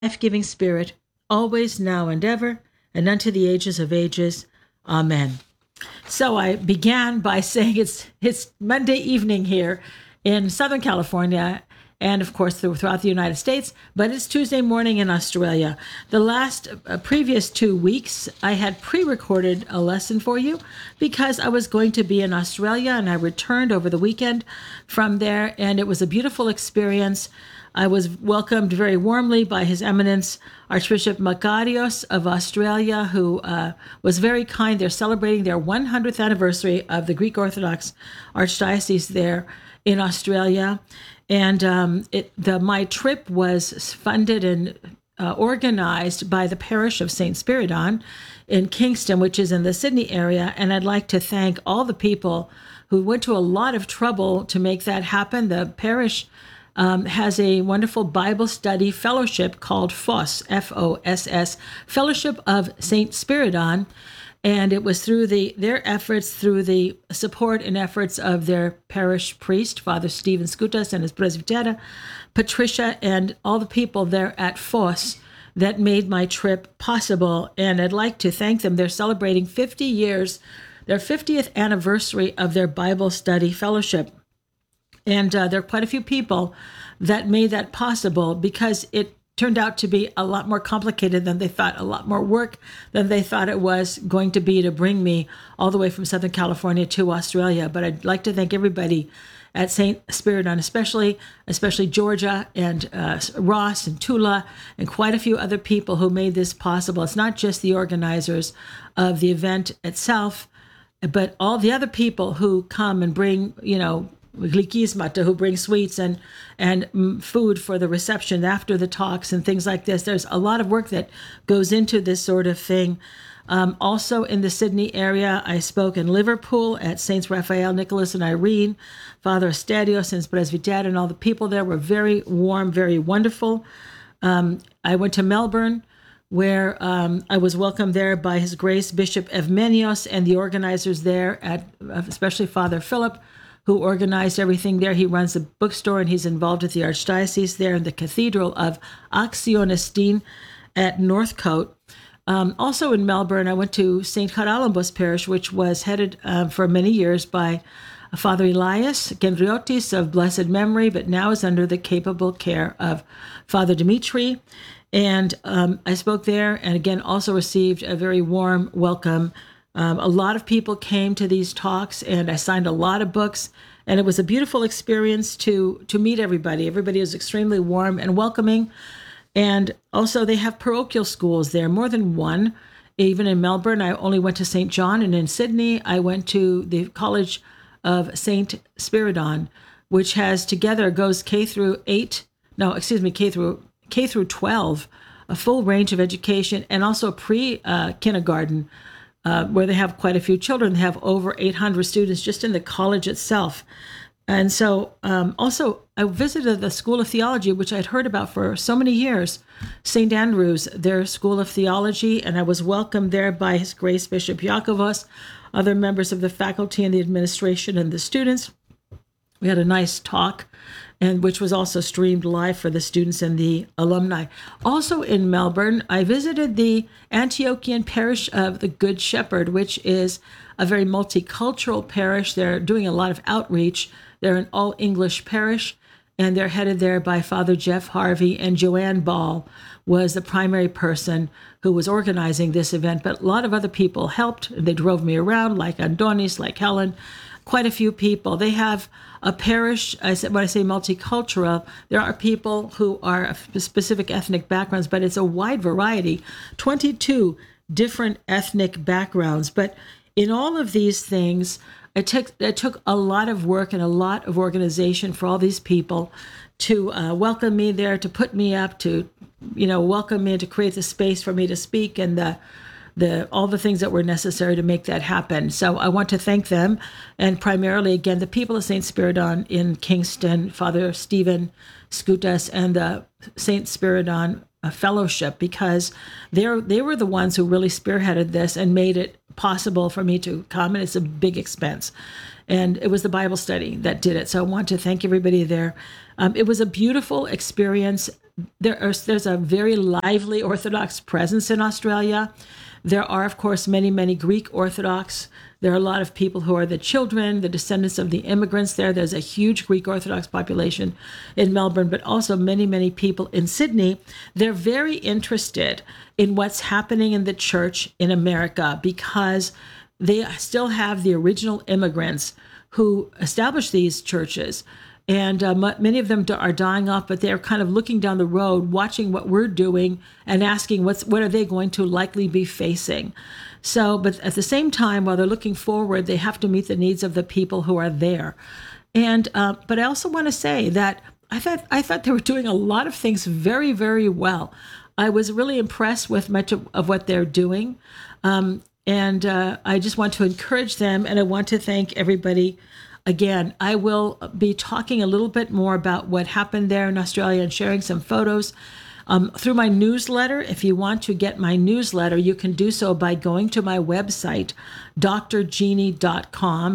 life-giving Spirit, always, now, and ever, and unto the ages of ages. Amen. So I began by saying it's Monday evening here in Southern California, and of course throughout the United States, but it's Tuesday morning in Australia. The last previous 2 weeks, I had pre-recorded a lesson for you because I was going to be in Australia, and I returned over the weekend from there, and it was a beautiful experience. I was welcomed very warmly by His Eminence Archbishop Makarios of Australia, who was very kind. They're celebrating their 100th anniversary of the Greek Orthodox Archdiocese there in Australia. And my trip was funded and organized by the parish of St. Spiridon in Kingston, which is in the Sydney area. And I'd like to thank all the people who went to a lot of trouble to make that happen. The parish has a wonderful Bible study fellowship called FOSS, F-O-S-S, Fellowship of St. Spiridon. And it was through their efforts, through the support and efforts of their parish priest, Father Stephen Skoutas, and his presbytera, Patricia, and all the people there at FOSS that made my trip possible. And I'd like to thank them. They're celebrating 50 years, their 50th anniversary of their Bible study fellowship. And there are quite a few people that made that possible because it turned out to be a lot more complicated than they thought, a lot more work than they thought it was going to be to bring me all the way from Southern California to Australia. But I'd like to thank everybody at St. Spiridon, especially Georgia and Ross and Tula and quite a few other people who made this possible. It's not just the organizers of the event itself, but all the other people who come and bring, glikismata, who bring sweets and food for the reception after the talks and things like this. There's a lot of work that goes into this sort of thing. Also in the Sydney area, I spoke in Liverpool at Saints Raphael, Nicholas, and Irene. Father Estadios and his presbyter and all the people there were very warm, very wonderful. I went to Melbourne, where I was welcomed there by His Grace Bishop Evmenios and the organizers there, especially Father Philip, who organized everything there. He runs a bookstore, and he's involved with the Archdiocese there in the Cathedral of Axionestin at Northcote. Also in Melbourne, I went to St. Charalambos Parish, which was headed for many years by Father Elias Gendriotis of blessed memory, but now is under the capable care of Father Dimitri. And I spoke there, and again also received a very warm welcome. A lot of people came to these talks, and I signed a lot of books, and it was a beautiful experience to meet everybody. Everybody was extremely warm and welcoming. And also they have parochial schools there, more than one. Even in Melbourne, I only went to St. John, and in Sydney, I went to the College of St. Spiridon, which goes K through 12, a full range of education, and also pre-kindergarten, where they have quite a few children. They have over 800 students just in the college itself. And so also I visited the School of Theology, which I'd heard about for so many years, St. Andrew's, their School of Theology, and I was welcomed there by His Grace Bishop Yakovos, other members of the faculty and the administration and the students. We had a nice talk, and which was also streamed live for the students and the alumni. Also in Melbourne, I visited the Antiochian Parish of the Good Shepherd, which is a very multicultural parish. They're doing a lot of outreach. They're an all-English parish, and they're headed there by Father Jeff Harvey, and Joanne Ball was the primary person who was organizing this event, but a lot of other people helped. They drove me around, like Andonis, like Helen, quite a few people. They have a parish. When I say multicultural, there are people who are of specific ethnic backgrounds, but it's a wide variety, 22 different ethnic backgrounds. But in all of these things, it took a lot of work and a lot of organization for all these people to welcome me there, to put me up, to welcome me, to create the space for me to speak, and all the things that were necessary to make that happen. So I want to thank them, and primarily, again, the people of St. Spiridon in Kingston, Father Stephen Skoutas, and the St. Spiridon Fellowship, because they were the ones who really spearheaded this and made it possible for me to come, and it's a big expense. And it was the Bible study that did it. So I want to thank everybody there. It was a beautiful experience. there's a very lively Orthodox presence in Australia. There are, of course, many, many Greek Orthodox. There are a lot of people who are the children, the descendants of the immigrants there. There's a huge Greek Orthodox population in Melbourne, but also many, many people in Sydney. They're very interested in what's happening in the church in America because they still have the original immigrants who established these churches. And many of them are dying off, but they're kind of looking down the road, watching what we're doing and asking what are they going to likely be facing. So, but at the same time, while they're looking forward, they have to meet the needs of the people who are there. And but I also want to say that I thought they were doing a lot of things very, very well. I was really impressed with much of what they're doing. And I just want to encourage them, and I want to thank everybody. Again, I will be talking a little bit more about what happened there in Australia and sharing some photos through my newsletter. If you want to get my newsletter, you can do so by going to my website, drjeannie.com,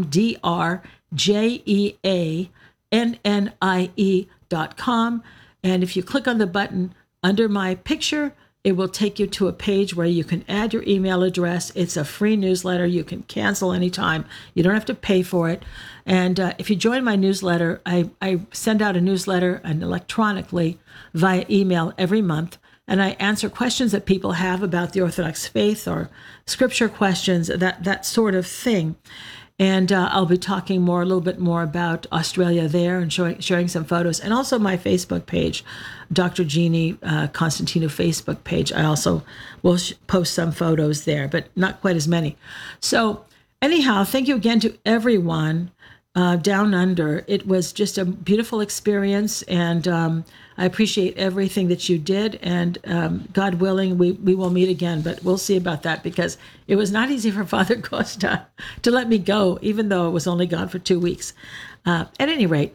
DRJEANNIE.com. And if you click on the button under my picture, it will take you to a page where you can add your email address. It's a free newsletter. You can cancel anytime. You don't have to pay for it. And if you join my newsletter, I send out a newsletter and electronically via email every month. And I answer questions that people have about the Orthodox faith or scripture questions, that sort of thing. And I'll be talking a little bit more about Australia there and sharing some photos. And also my Facebook page, Dr. Jeannie Constantino Facebook page. I also will post some photos there, but not quite as many. So anyhow, thank you again to everyone down under. It was just a beautiful experience, and I appreciate everything that you did. And God willing, we will meet again, but we'll see about that because it was not easy for Father Costa to let me go, even though it was only gone for 2 weeks. At any rate,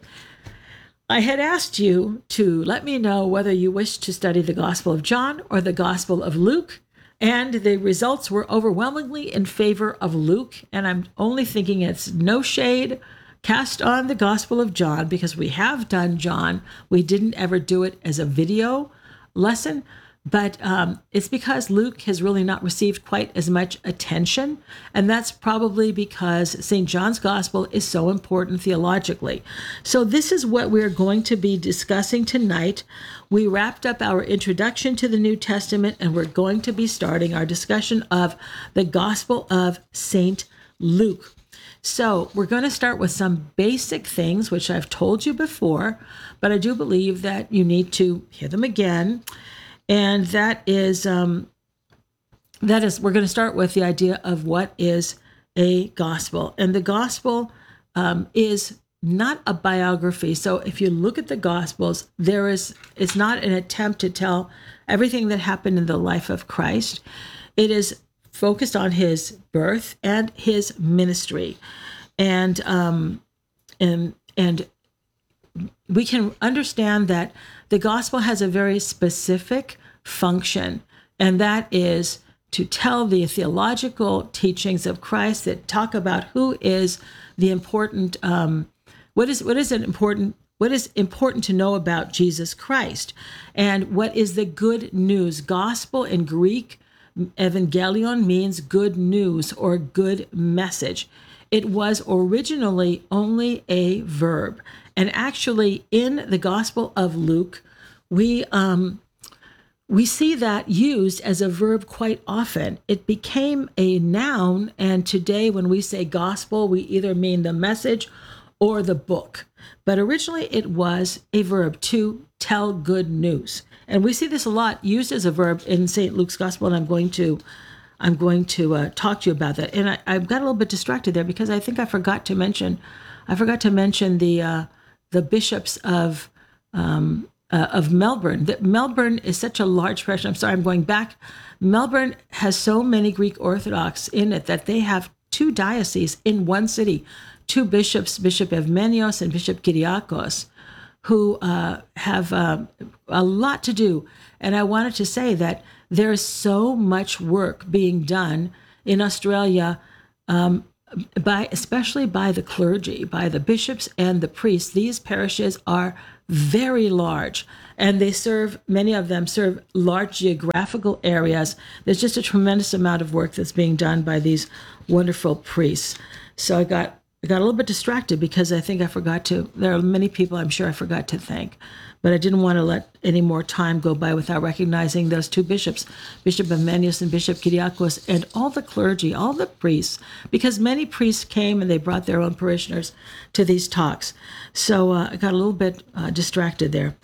I had asked you to let me know whether you wish to study the Gospel of John or the Gospel of Luke. And the results were overwhelmingly in favor of Luke. And I'm only thinking it's no shade cast on the Gospel of John because we have done John. We didn't ever do it as a video lesson, but it's because Luke has really not received quite as much attention. And that's probably because St. John's Gospel is so important theologically. So this is what we're going to be discussing tonight. We wrapped up our introduction to the New Testament, and we're going to be starting our discussion of the Gospel of St. Luke. So we're going to start with some basic things, which I've told you before, but I do believe that you need to hear them again. And that is we're going to start with the idea of what is a gospel. And the gospel is not a biography. So if you look at the Gospels, it's not an attempt to tell everything that happened in the life of Christ. It is focused on his birth and his ministry. And we can understand that the gospel has a very specific function, and that is to tell the theological teachings of Christ that talk about who is the important, what is important to know about Jesus Christ, and what is the good news. Gospel in Greek, evangelion, means good news or good message. It was originally only a verb. And actually, in the Gospel of Luke, we see that used as a verb quite often. It became a noun, and today when we say gospel, we either mean the message or the book. But originally it was a verb, to tell good news. And we see this a lot used as a verb in St. Luke's Gospel, and I'm going to talk to you about that. And I got a little bit distracted there because I think I forgot to mention the bishops of Melbourne. That Melbourne is such a large parish. I'm sorry, I'm going back. Melbourne has so many Greek Orthodox in it that they have 2 dioceses in one city, 2 bishops, Bishop Evmenios and Bishop Kyriakos, who have a lot to do. And I wanted to say that there is so much work being done in Australia, especially by the clergy, by the bishops and the priests. These parishes are very large, and many of them serve large geographical areas. There's just a tremendous amount of work that's being done by these wonderful priests. So I got a little bit distracted because I think there are many people I'm sure I forgot to thank, but I didn't want to let any more time go by without recognizing those two bishops, Bishop Emenius and Bishop Kyriakos, and all the clergy, all the priests, because many priests came and they brought their own parishioners to these talks. So I got a little bit distracted there.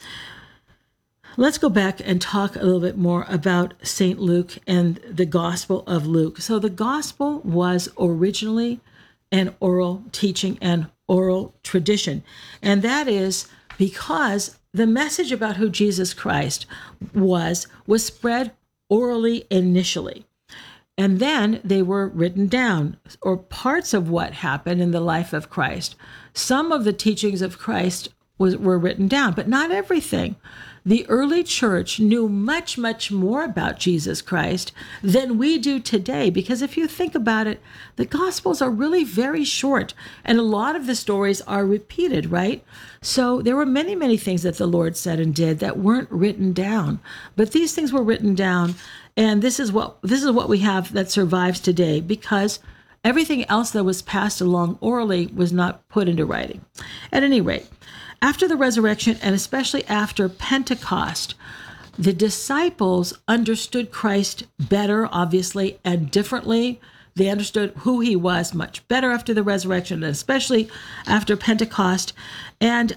Let's go back and talk a little bit more about St. Luke and the Gospel of Luke. So the Gospel was originally an oral teaching and oral tradition, and that is because the message about who Jesus Christ was spread orally initially. And then they were written down, or parts of what happened in the life of Christ. Some of the teachings of Christ were written down, but not everything. The early church knew much, much more about Jesus Christ than we do today, because if you think about it, the Gospels are really very short, and a lot of the stories are repeated, right? So there were many, many things that the Lord said and did that weren't written down, but these things were written down, and this is what we have that survives today, because everything else that was passed along orally was not put into writing. At any rate, after the resurrection, and especially after Pentecost, the disciples understood Christ better, obviously, and differently. They understood who he was much better after the resurrection, and especially after Pentecost. And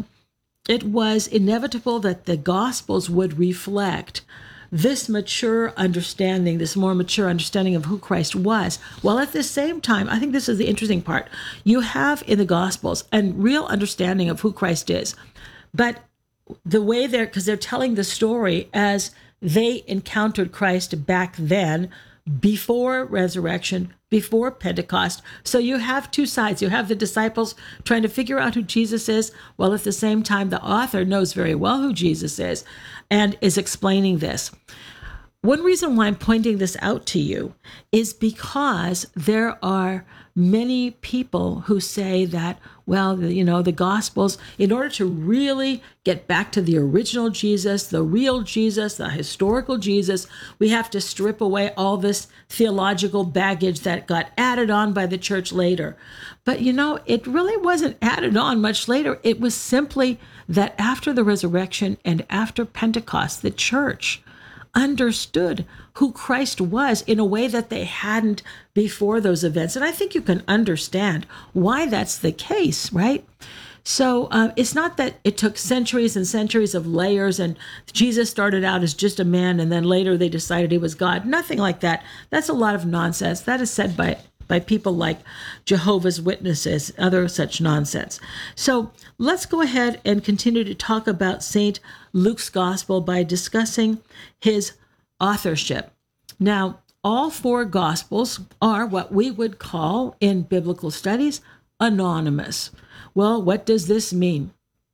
it was inevitable that the Gospels would reflect this mature understanding, this more mature understanding of who Christ was. While at the same time, I think this is the interesting part, you have in the Gospels a real understanding of who Christ is. But the way because they're telling the story as they encountered Christ back then, before resurrection, before Pentecost. So you have two sides. You have the disciples trying to figure out who Jesus is, while at the same time, the author knows very well who Jesus is and is explaining this. One reason why I'm pointing this out to you is because there are many people who say that, well, the Gospels, in order to really get back to the original Jesus, the real Jesus, the historical Jesus, we have to strip away all this theological baggage that got added on by the church later. But, it really wasn't added on much later. It was simply that after the resurrection and after Pentecost, the church understood who Christ was in a way that they hadn't before those events. And I think you can understand why that's the case, right? So it's not that it took centuries and centuries of layers and Jesus started out as just a man and then later they decided he was God. Nothing like that. That's a lot of nonsense. That is said by people like Jehovah's Witnesses, other such nonsense. So let's go ahead and continue to talk about St. Luke's Gospel by discussing his authorship. Now, all four Gospels are what we would call in biblical studies anonymous. Well, what does this mean?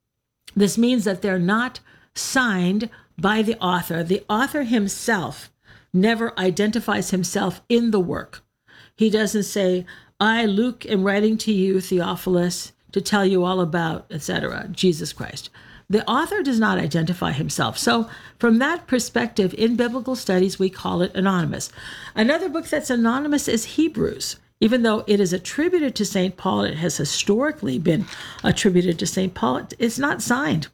This means that they're not signed by the author. The author himself never identifies himself in the work. He doesn't say, I, Luke, am writing to you, Theophilus, to tell you all about, etc., Jesus Christ. The author does not identify himself. So from that perspective, in biblical studies, we call it anonymous. Another book that's anonymous is Hebrews. Even though it is attributed to St. Paul, it has historically been attributed to St. Paul, it's not signed.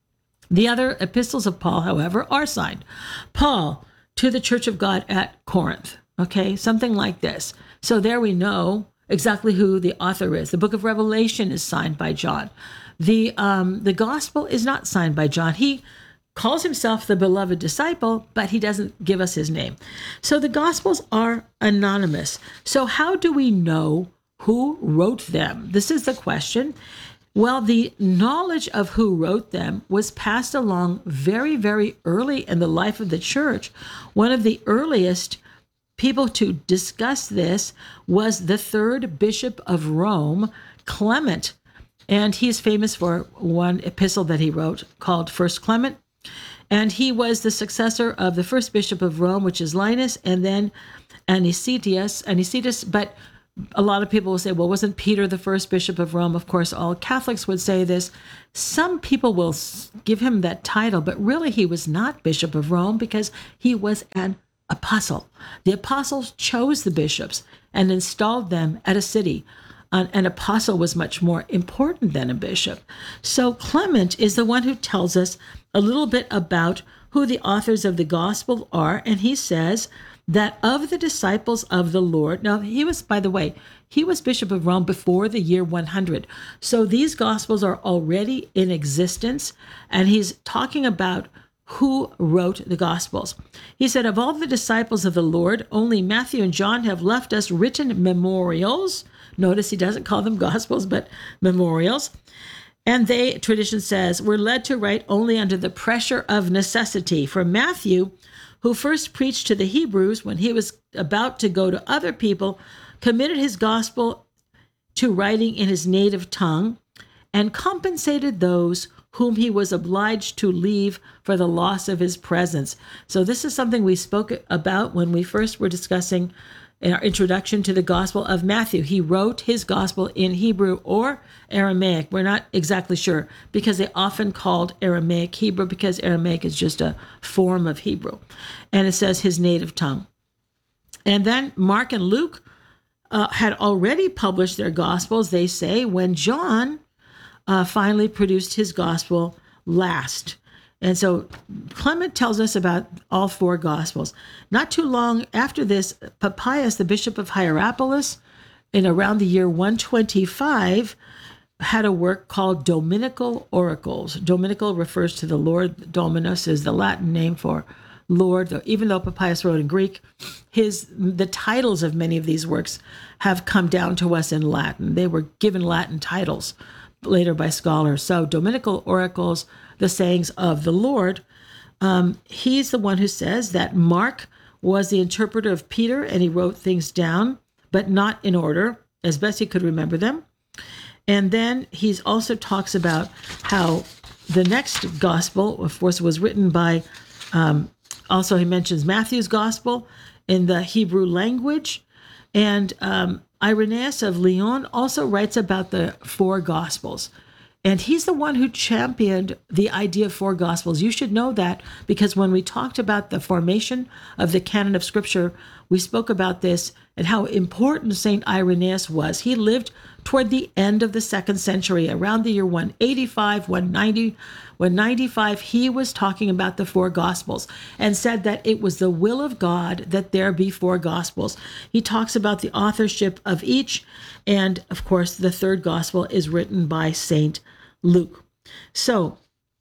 The other epistles of Paul, however, are signed. Paul, to the Church of God at Corinth. Okay, something like this. So there we know exactly who the author is. The book of Revelation is signed by John. The gospel is not signed by John. He calls himself the beloved disciple, but he doesn't give us his name. So the gospels are anonymous. So how do we know who wrote them? This is the question. Well, the knowledge of who wrote them was passed along very, very early in the life of the church. One of the earliest people to discuss this was the third bishop of Rome, Clement. And he's famous for one epistle that he wrote called First Clement. And he was the successor of the first bishop of Rome, which is Linus, and then Anicetus. But A lot of people will say, well, wasn't Peter the first bishop of Rome? Of course, all Catholics would say this. Some people will give him that title, but really he was not Bishop of Rome because he was an apostle. The apostles chose the bishops and installed them at a city. An apostle was much more important than a bishop. So Clement is the one who tells us a little bit about who the authors of the gospel are. And he says that of the disciples of the Lord, now he was, by the way, he was Bishop of Rome before the year 100. So these gospels are already in existence. And he's talking about who wrote the Gospels. He said, of all the disciples of the Lord, only Matthew and John have left us written memorials. Notice he doesn't call them Gospels, but memorials. And they, tradition says, were led to write only under the pressure of necessity. For Matthew, who first preached to the Hebrews when he was about to go to other people, committed his gospel to writing in his native tongue and compensated those whom he was obliged to leave for the loss of his presence. So this is something we spoke about when we first were discussing in our introduction to the Gospel of Matthew. He wrote his gospel in Hebrew or Aramaic. We're not exactly sure because they often called Aramaic Hebrew because Aramaic is just a form of Hebrew. And it says his native tongue. And then Mark and Luke had already published their gospels, they say, when John finally produced his gospel last. And so Clement tells us about all four gospels. Not too long after this, Papias, the bishop of Hierapolis, in around the year 125, had a work called Dominical Oracles. Dominical refers to the Lord. Dominus is the Latin name for Lord. Even though Papias wrote in Greek, the titles of many of these works have come down to us in Latin. They were given Latin titles later by scholars. So Dominical Oracles, the sayings of the Lord. He's the one who says that Mark was the interpreter of Peter and he wrote things down, but not in order, as best he could remember them. And then he also talks about how the next gospel, of course, was written by, also he mentions Matthew's gospel in the Hebrew language. And Irenaeus of Lyon also writes about the four gospels. And he's the one who championed the idea of four gospels. You should know that because when we talked about the formation of the canon of Scripture, we spoke about this and how important St. Irenaeus was. He lived toward the end of the 2nd century, around the year 185, 190, 195. He was talking about the four gospels and said that it was the will of God that there be four gospels. He talks about the authorship of each. And of course, the third gospel is written by St. Luke. So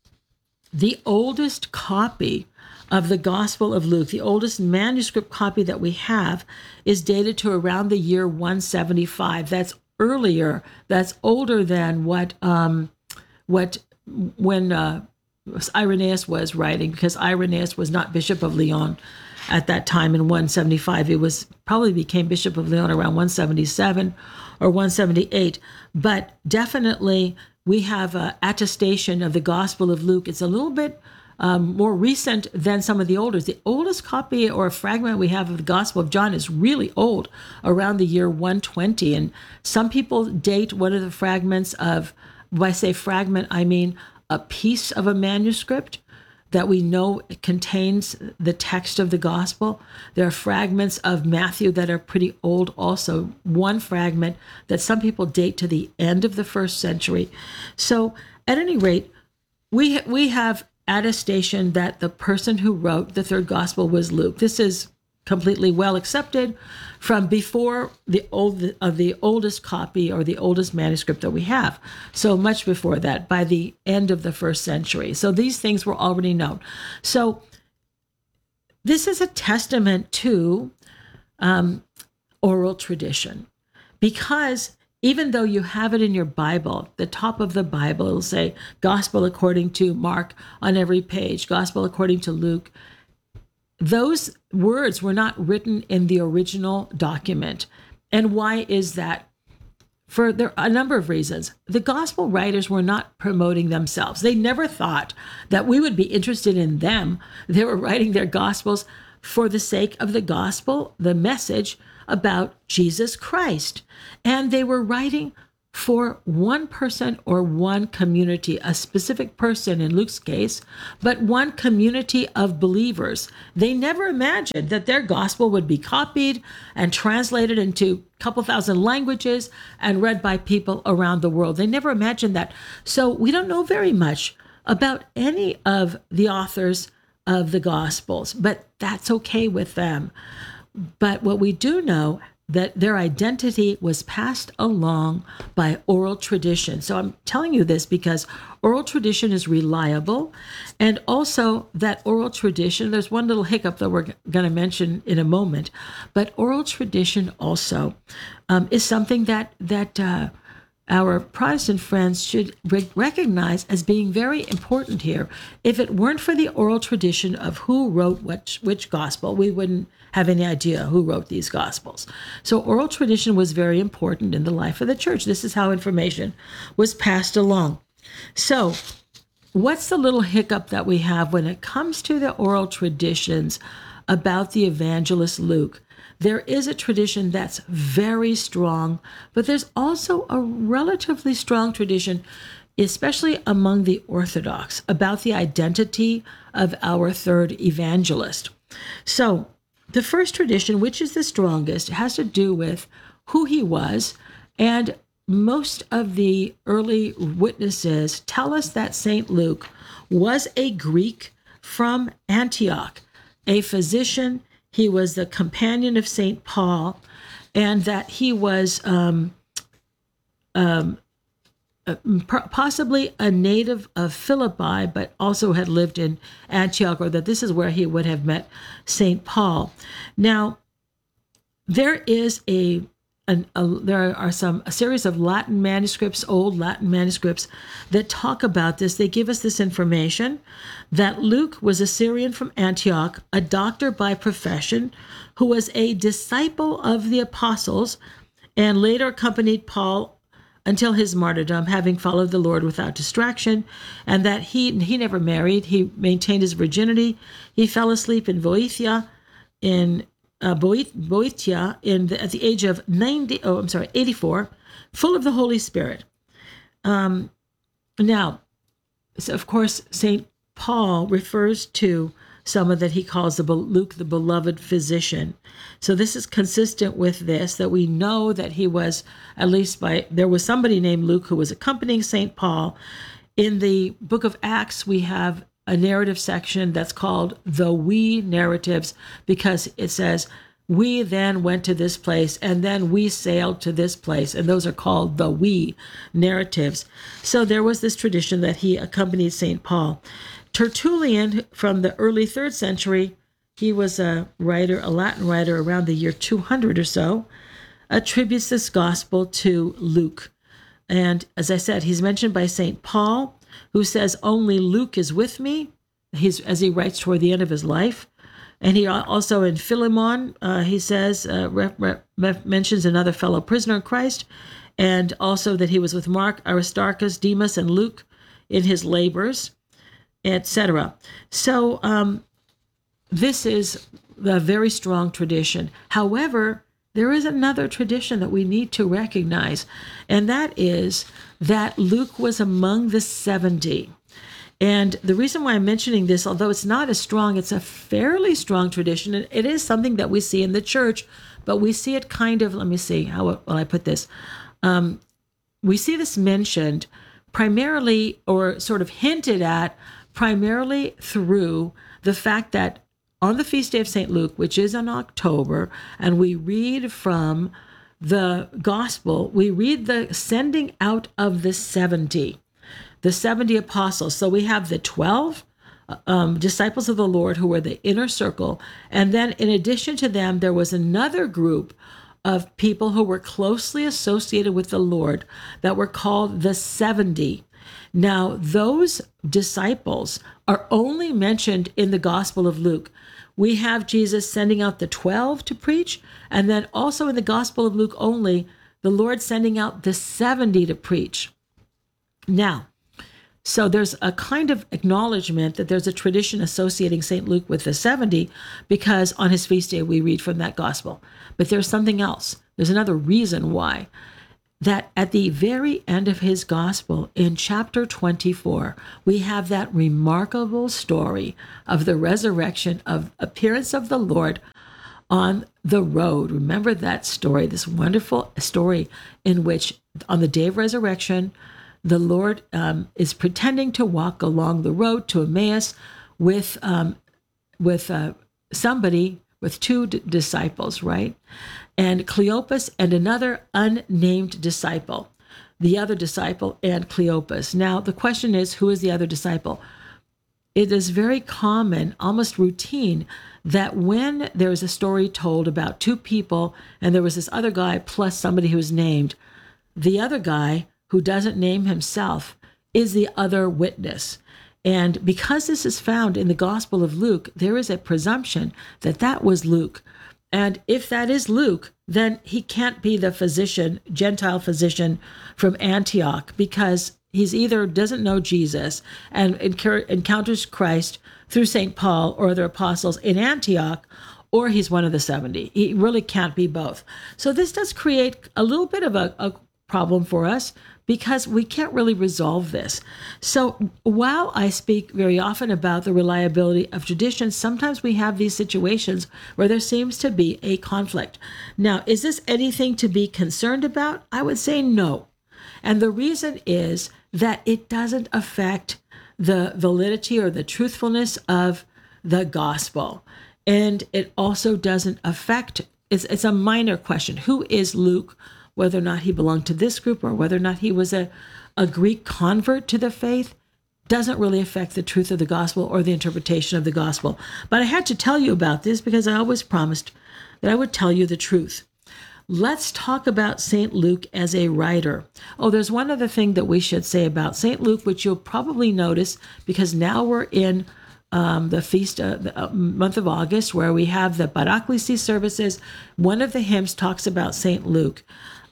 the oldest copy of the Gospel of Luke, the oldest manuscript copy that we have, is dated to around the year 175. That's earlier. That's older than when Irenaeus was writing, because Irenaeus was not Bishop of Lyon at that time in 175. It was probably became Bishop of Lyon around 177 or 178. But definitely we have an attestation of the Gospel of Luke. It's a little bit more recent than some of the older. The oldest copy or fragment we have of the Gospel of John is really old, around the year 120. And some people date one of the fragments of, when I say fragment, I mean a piece of a manuscript that we know contains the text of the gospel. There are fragments of Matthew that are pretty old also. One fragment that some people date to the end of the 1st century. So at any rate, we have attestation that the person who wrote the third gospel was Luke. This is completely well accepted from before the oldest copy or the oldest manuscript that we have. So much before that, by the end of the 1st century. So these things were already known. So this is a testament to oral tradition, because even though you have it in your Bible, the top of the Bible, it'll say Gospel according to Mark on every page, Gospel according to Luke. Those words were not written in the original document. And why is that? For there are a number of reasons. The gospel writers were not promoting themselves. They never thought that we would be interested in them. They were writing their gospels for the sake of the gospel, the message about Jesus Christ. And they were writing for one person or one community, a specific person in Luke's case, but one community of believers. They never imagined that their gospel would be copied and translated into a couple thousand languages and read by people around the world. They never imagined that. So we don't know very much about any of the authors of the Gospels, but that's okay with them. But what we do know that their identity was passed along by oral tradition. So I'm telling you this because oral tradition is reliable. And also that oral tradition, there's one little hiccup that we're going to mention in a moment, but oral tradition also is something that our Protestant friends should recognize as being very important here. If it weren't for the oral tradition of who wrote which gospel, we wouldn't have any idea who wrote these gospels. So oral tradition was very important in the life of the church. This is how information was passed along. So what's the little hiccup that we have when it comes to the oral traditions about the evangelist Luke? There is a tradition that's very strong, but there's also a relatively strong tradition, especially among the Orthodox, about the identity of our third evangelist. So the first tradition, which is the strongest, has to do with who he was, and most of the early witnesses tell us that St. Luke was a Greek from Antioch, a physician. He was the companion of St. Paul, and that he was possibly a native of Philippi, but also had lived in Antioch, or that this is where he would have met St. Paul. Now, there is a series of Latin manuscripts, old Latin manuscripts, that talk about this. They give us this information that Luke was a Syrian from Antioch, a doctor by profession, who was a disciple of the apostles, and later accompanied Paul until his martyrdom, having followed the Lord without distraction, and that he never married. He maintained his virginity. He fell asleep in Boeotia at the age of 84, full of the Holy Spirit. Now, so of course, St. Paul refers to someone that he calls Luke, the beloved physician. So this is consistent with this, that we know that he was, there was somebody named Luke who was accompanying St. Paul. In the book of Acts, we have a narrative section that's called the We narratives, because it says, we then went to this place, and then we sailed to this place, and those are called the We narratives. So there was this tradition that he accompanied St. Paul. Tertullian, from the early 3rd century, he was a Latin writer around the year 200 or so, attributes this gospel to Luke. And as I said, he's mentioned by St. Paul, who says, only Luke is with me, as he writes toward the end of his life. And he also in Philemon, he says, mentions another fellow prisoner in Christ, and also that he was with Mark, Aristarchus, Demas, and Luke in his labors, etc. So this is a very strong tradition. However, there is another tradition that we need to recognize, and that is that Luke was among the 70. And the reason why I'm mentioning this, although it's not as strong, it's a fairly strong tradition. And it is something that we see in the church, but we see it kind of, let me see, how will I put this? We see this mentioned primarily, or sort of hinted at, primarily through the fact that on the feast day of St. Luke, which is in October, and we read from the gospel, we read the sending out of the 70 apostles. So we have the 12 disciples of the Lord who were the inner circle. And then in addition to them, there was another group of people who were closely associated with the Lord that were called the 70. Now, those disciples are only mentioned in the Gospel of Luke. We have Jesus sending out the 12 to preach, and then also in the Gospel of Luke only, the Lord sending out the 70 to preach. Now, So there's a kind of acknowledgement that there's a tradition associating St. Luke with the 70 because on his feast day we read from that gospel. But there's something else. There's another reason why. That at the very end of his gospel, in chapter 24, we have that remarkable story of the resurrection, of appearance of the Lord on the road. Remember that story, this wonderful story in which on the day of resurrection, the Lord is pretending to walk along the road to Emmaus with somebody, with two disciples, right? And Cleopas and another unnamed disciple, the other disciple and Cleopas. Now, the question is, who is the other disciple? It is very common, almost routine, that when there is a story told about two people and there was this other guy plus somebody who is named, the other guy who doesn't name himself is the other witness. And because this is found in the Gospel of Luke, there is a presumption that that was Luke. And if that is Luke, then he can't be the physician, Gentile physician from Antioch, because he's either doesn't know Jesus and encounters Christ through St. Paul or other apostles in Antioch, or he's one of the 70. He really can't be both. So this does create a little bit of a problem for us because we can't really resolve this. So while I speak very often about the reliability of tradition, sometimes we have these situations where there seems to be a conflict. Now, is this anything to be concerned about? I would say no. And the reason is that it doesn't affect the validity or the truthfulness of the gospel. And it also doesn't affect, it's a minor question. Who is Luke? Whether or not he belonged to this group or whether or not he was a Greek convert to the faith doesn't really affect the truth of the gospel or the interpretation of the gospel. But I had to tell you about this because I always promised that I would tell you the truth. Let's talk about St. Luke as a writer. Oh, there's one other thing that we should say about St. Luke, which you'll probably notice because now we're in the feast, the month of August, where we have the Paraclesis services. One of the hymns talks about St. Luke,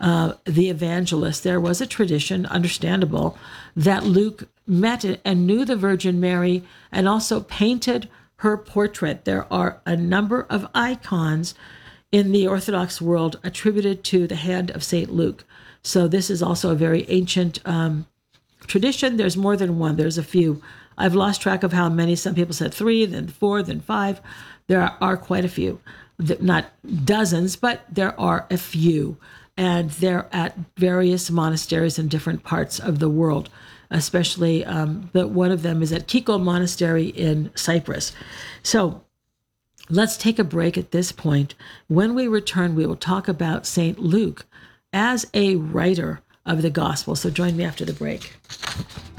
the evangelist. There was a tradition, understandable, that Luke met and knew the Virgin Mary and also painted her portrait. There are a number of icons in the Orthodox world attributed to the hand of St. Luke. So this is also a very ancient tradition. There's more than one. There's a few. I've lost track of how many. Some people said 3, then 4, then 5. There are quite a few. Not dozens, but there are a few. And they're at various monasteries in different parts of the world, especially one of them is at Kikol Monastery in Cyprus. So let's take a break at this point. When we return, we will talk about St. Luke as a writer of the gospel. So join me after the break.